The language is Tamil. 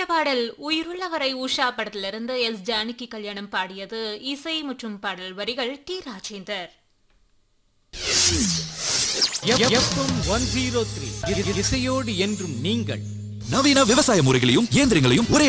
பாடல் உயிருள்ளவரை உஷா படத்திலிருந்து எஸ் ஜானகி கல்யாணம் பாடியது. இசை மற்றும் பாடல் வரிகள் டி ராஜேந்தர். FM 103 இசையோடு என்றும் நீங்கள். நவீன விவசாய முறைகளையும் இயந்திரங்களையும் ஒரே